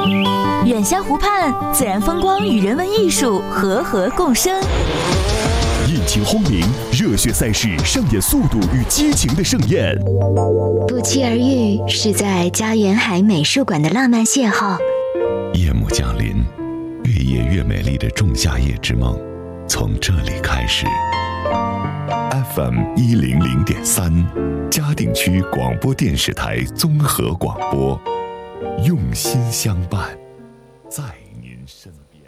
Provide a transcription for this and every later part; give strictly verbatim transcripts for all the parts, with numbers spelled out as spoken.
远湘湖畔，自然风光与人文艺术和合共生。 引擎轰鸣，热血赛事上演速度与激情的盛宴。 不期而遇，是在家园海美术馆的浪漫邂逅。 夜幕降临，越夜越美丽的仲夏夜之梦，从这里开始。F M 一零零点三，嘉定区广播电视台综合广播，用心相伴，在您身边。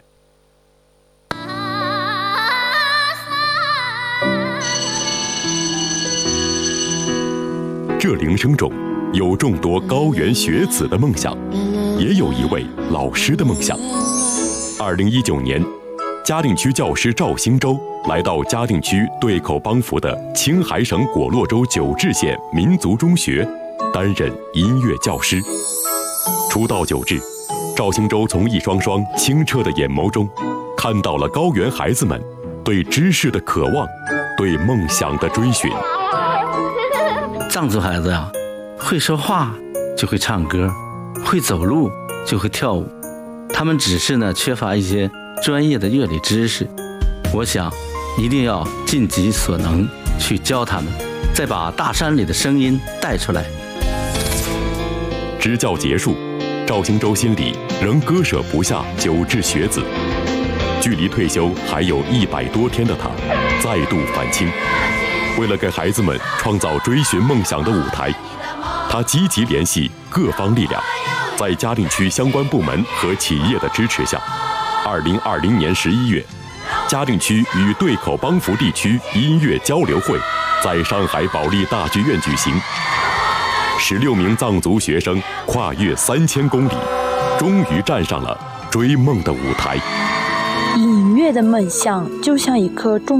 这铃声中，有众多高原学子的梦想，也有一位老师的梦想。二零一九年，嘉定区教师赵兴洲来到嘉定区对口帮扶的青海省果洛州九治县民族中学，担任音乐教师。初到九治，赵兴洲从一双双清澈的眼眸中，看到了高原孩子们对知识的渴望，对梦想的追寻。 藏族孩子呀、啊，会说话就会唱歌，会走路就会跳舞，他们只是呢缺乏一些专业的乐理知识。我想一定要尽己所能去教他们，再把大山里的声音带出来。 支教结束，赵兴洲心里仍割舍不下九治学子。距离退休还有一百多天的他，再度返青。为了给孩子们创造追寻梦想的舞台，他积极联系各方力量，在嘉定区相关部门和企业的支持下，二零二零年十一月，嘉定区与对口帮扶地区音乐交流会在上海保利大剧院举行。十六名藏族学生跨越三千公里，终于站上了追梦的舞台。 音乐的梦想就像一颗种